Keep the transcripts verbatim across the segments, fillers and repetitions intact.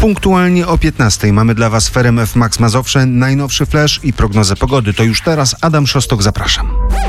Punktualnie o piętnastej mamy dla Was w R M F Max Mazowsze najnowszy flash i prognozę pogody. To już teraz Adam Szostok, zapraszam.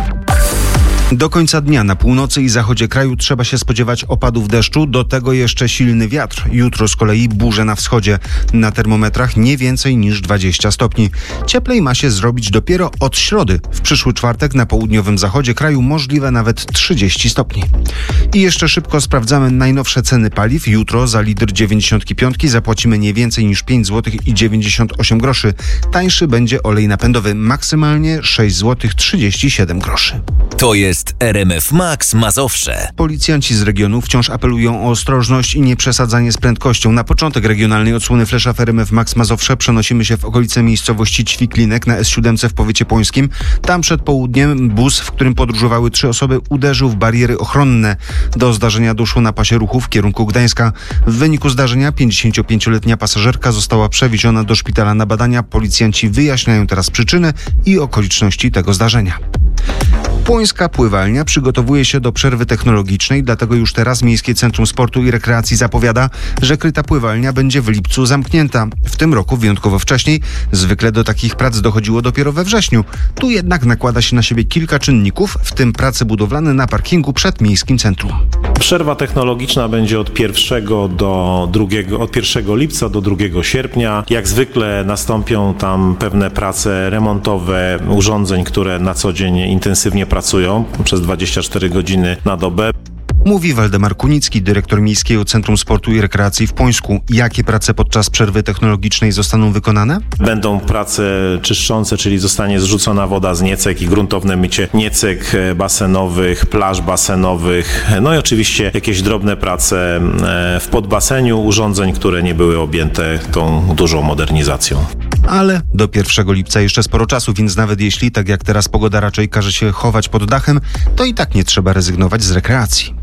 Do końca dnia na północy i zachodzie kraju trzeba się spodziewać opadów deszczu, do tego jeszcze silny wiatr. Jutro z kolei burze na wschodzie. Na termometrach nie więcej niż dwadzieścia stopni. Cieplej ma się zrobić dopiero od środy. W przyszły czwartek na południowym zachodzie kraju możliwe nawet trzydzieści stopni. I jeszcze szybko sprawdzamy najnowsze ceny paliw. Jutro za litr dziewięćdziesiąt pięć zapłacimy nie więcej niż pięć złotych i dziewięćdziesiąt osiem groszy. Tańszy będzie olej napędowy, maksymalnie sześć złotych trzydzieści siedem groszy. To jest R M F Max Mazowsze. Policjanci z regionu wciąż apelują o ostrożność i nieprzesadzanie z prędkością. Na początek regionalnej odsłony flesza w R M F Max Mazowsze przenosimy się w okolice miejscowości Ćwiklinek na S siedem w powiecie pońskim. Tam przed południem bus, w którym podróżowały trzy osoby, uderzył w bariery ochronne. Do zdarzenia doszło na pasie ruchu w kierunku Gdańska. W wyniku zdarzenia pięćdziesięciopięcioletnia pasażerka została przewieziona do szpitala na badania. Policjanci wyjaśniają teraz przyczyny i okoliczności tego zdarzenia. Płońska pływalnia przygotowuje się do przerwy technologicznej, dlatego już teraz Miejskie Centrum Sportu i Rekreacji zapowiada, że kryta pływalnia będzie w lipcu zamknięta. W tym roku wyjątkowo wcześniej. Zwykle do takich prac dochodziło dopiero we wrześniu. Tu jednak nakłada się na siebie kilka czynników, w tym prace budowlane na parkingu przed Miejskim Centrum. Przerwa technologiczna będzie od pierwszego do drugiego, od pierwszego lipca do drugiego sierpnia. Jak zwykle nastąpią tam pewne prace remontowe urządzeń, które na co dzień intensywnie pracują przez dwadzieścia cztery godziny na dobę. Mówi Waldemar Kunicki, dyrektor Miejskiego Centrum Sportu i Rekreacji w Pońsku. Jakie prace podczas przerwy technologicznej zostaną wykonane? Będą prace czyszczące, czyli zostanie zrzucona woda z niecek i gruntowne mycie niecek basenowych, plaż basenowych, no i oczywiście jakieś drobne prace w podbaseniu urządzeń, które nie były objęte tą dużą modernizacją. Ale do pierwszego lipca jeszcze sporo czasu, więc nawet jeśli, tak jak teraz, pogoda raczej każe się chować pod dachem, to i tak nie trzeba rezygnować z rekreacji.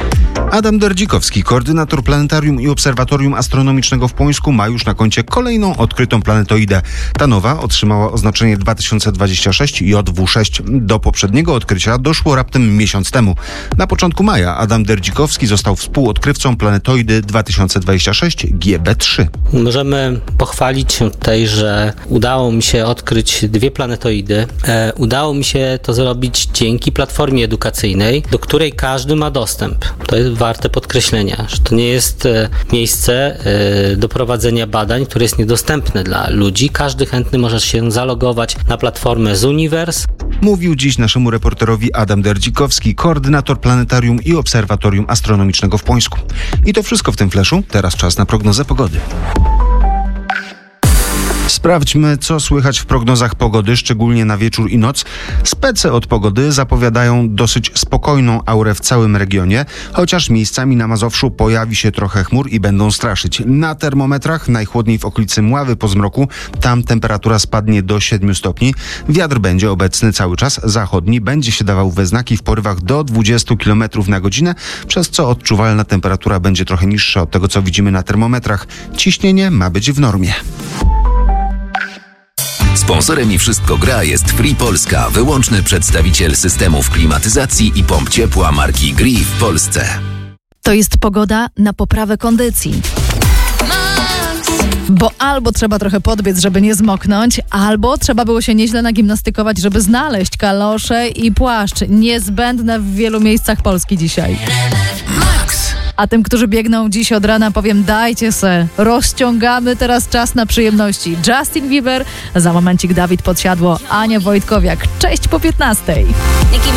Adam Derdzikowski, koordynator Planetarium i Obserwatorium Astronomicznego w Pońsku, ma już na koncie kolejną odkrytą planetoidę. Ta nowa otrzymała oznaczenie dwa tysiące dwadzieścia sześć J W sześć. Do poprzedniego odkrycia doszło raptem miesiąc temu. Na początku maja Adam Derdzikowski został współodkrywcą planetoidy dwa tysiące dwadzieścia sześć G B trzy. Możemy pochwalić się tutaj, że udało mi się odkryć dwie planetoidy. E, udało mi się to zrobić dzięki platformie edukacyjnej, do której każdy ma dostęp. To jest warte podkreślenia, że to nie jest e, miejsce e, do prowadzenia badań, które jest niedostępne dla ludzi. Każdy chętny może się zalogować na platformę Zooniverse. Mówił dziś naszemu reporterowi Adam Derdzikowski, koordynator Planetarium i Obserwatorium Astronomicznego w Pońsku. I to wszystko w tym fleszu. Teraz czas na prognozę pogody. Sprawdźmy, co słychać w prognozach pogody, szczególnie na wieczór i noc. Spece od pogody zapowiadają dosyć spokojną aurę w całym regionie, chociaż miejscami na Mazowszu pojawi się trochę chmur i będą straszyć. Na termometrach najchłodniej w okolicy Mławy po zmroku, tam temperatura spadnie do siedmiu stopni. Wiatr będzie obecny cały czas, zachodni będzie się dawał we znaki w porywach do dwudziestu kilometrów na godzinę, przez co odczuwalna temperatura będzie trochę niższa od tego, co widzimy na termometrach. Ciśnienie ma być w normie. Sponsorem i Wszystko Gra jest Free Polska, wyłączny przedstawiciel systemów klimatyzacji i pomp ciepła marki Gree w Polsce. To jest pogoda na poprawę kondycji. Bo albo trzeba trochę podbiec, żeby nie zmoknąć, albo trzeba było się nieźle nagimnastykować, żeby znaleźć kalosze i płaszcz. Niezbędne w wielu miejscach Polski dzisiaj. Max. A tym, którzy biegną dziś od rana, powiem, dajcie se, rozciągamy teraz czas na przyjemności. Justin Bieber, za momencik Dawid Podsiadło, Ania Wojtkowiak. Cześć po piętnastej.